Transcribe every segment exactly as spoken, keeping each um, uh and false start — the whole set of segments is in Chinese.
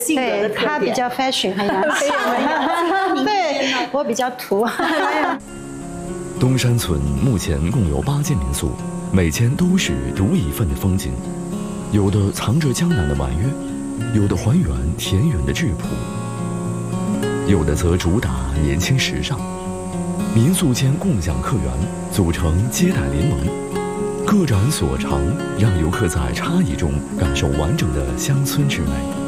性格的特点。 他比较 fashion， 很洋气。对，我比较土。 东山村目前共有八间民宿，每间都是独一份的风景，有的藏着江南的婉约，有的还原田园的质朴，有的则主打年轻时尚。民宿间共享客源，组成接待联盟，各展所长，让游客在差异中感受完整的乡村之美。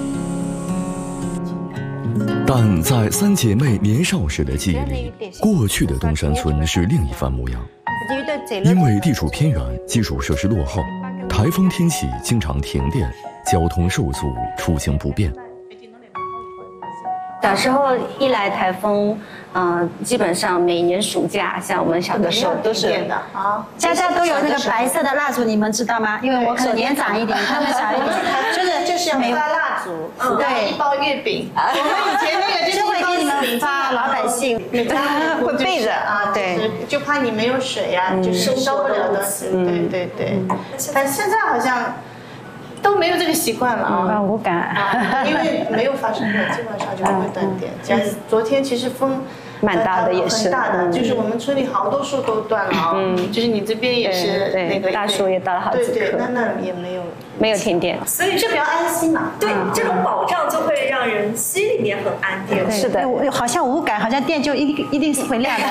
但在三姐妹年少时的记忆里，过去的东山村是另一番模样。因为地处偏远，基础设施落后，台风天气经常停电，交通受阻，出行不便。 小时候一来台风，嗯、呃，基本上每年暑假，像我们小的时候都是的啊，家家都有那个白色的蜡烛，你们知道吗？因为我可能年长一点，他们小一点，就是就是要发蜡烛， 嗯，对， 一包月饼。我们以前那个就是会给你们发老百姓， 会备着啊，对，就怕你没有水啊，就收不了东西。对对对，但现在好像。都没有这个习惯了啊， 无感， 啊，因为没有发生过，基本上就不会断电。像昨天其实风蛮大的，也是很大的，就是我们村里好多树都断了啊。嗯，就是你这边也是那个大树也倒了好几棵。 对对，那那也没有没有停电， 所以这比较安心嘛。 对，这种保障就会让人心里面很安定。 是的， 好像无感，好像电就一定一定是会亮的。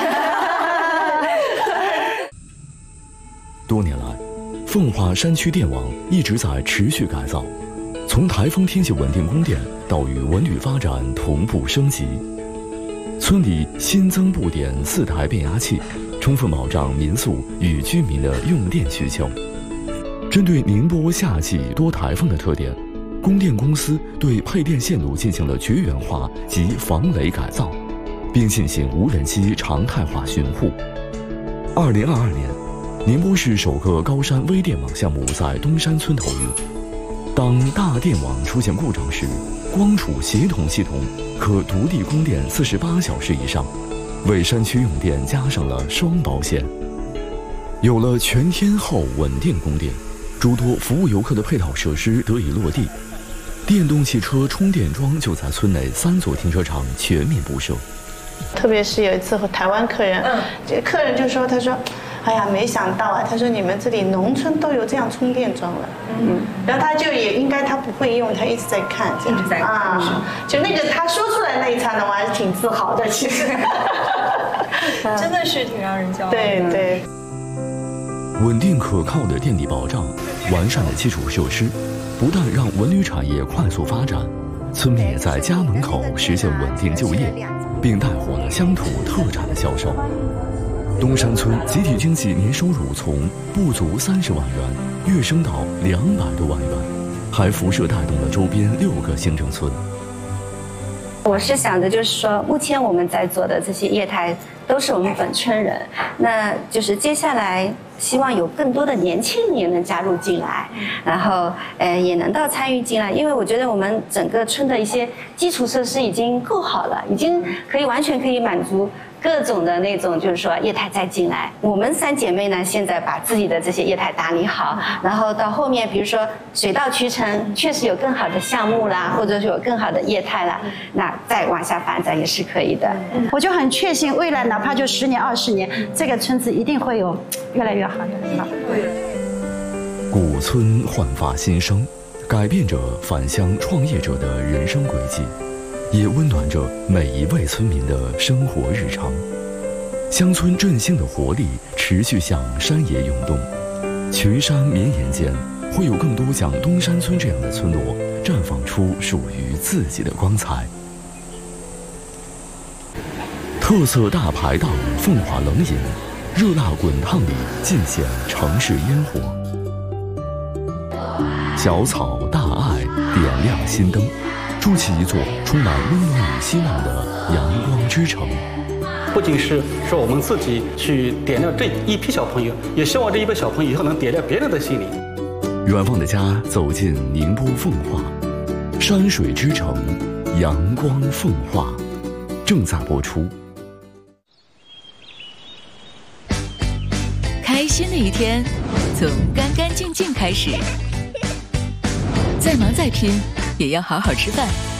多年来。奉化山区电网一直在持续改造，从台风天气稳定供电到与文旅发展同步升级。村里新增布点四台变压器，充分保障民宿与居民的用电需求。针对宁波夏季多台风的特点，供电公司对配电线路进行了绝缘化及防雷改造，并进行无人机常态化巡护。二零二二年。宁波市首个高山微电网项目在东山村投入。当大电网出现故障时，光储协同系统可独立供电四十八小时以上，为山区用电加上了双保险。有了全天候稳定供电，诸多服务游客的配套设施得以落地，电动汽车充电桩就在村内三座停车场全面布设。 特别是有一次和台湾客人，嗯，这个客人就说，他说。哎呀，没想到啊！他说你们这里农村都有这样充电桩了，嗯，然后他就也应该他不会用，他一直在看，这样在啊，就那个他说出来那一刹那，我还是挺自豪的，其实， 真的是挺让人骄傲的。 对对， 稳定可靠的电力保障，完善的基础设施，不但让文旅产业快速发展，村民也在家门口实现稳定就业，并带火了乡土特产的销售。东山村集体经济年收入从不足三十万元跃升到两百多万元，还辐射带动了周边六个行政村。 我是想的，就是说，目前我们在做的这些业态都是我们本村人，那就是接下来希望有更多的年轻人也能加入进来，然后呃也能到参与进来，因为我觉得我们整个村的一些基础设施已经够好了，已经可以完全可以满足。各种的那种，就是说业态再进来，我们三姐妹呢，现在把自己的这些业态打理好，然后到后面，比如说水到渠成，确实有更好的项目啦，或者是有更好的业态啦，那再往下发展也是可以的。 我就很确信，未来哪怕就十年、二十年，这个村子一定会有越来越好的。 古村焕发新生，改变着返乡创业者的人生轨迹。也温暖着每一位村民的生活日常，乡村振兴的活力持续向山野涌动，群山绵延间，会有更多像东山村这样的村落绽放出属于自己的光彩。特色大排档凤华冷饮，热辣滚烫里尽显城市烟火。小草大爱点亮心灯，筑起一座充满温暖与希望的阳光之城。 不仅是说我们自己去点亮这一批小朋友，也希望这一批小朋友以后能点亮别人的心灵。 远方的家走进宁波奉化，山水之城，阳光奉化，正在播出。 开心的一天，从干干净净开始。再忙再拼，也要好好吃饭。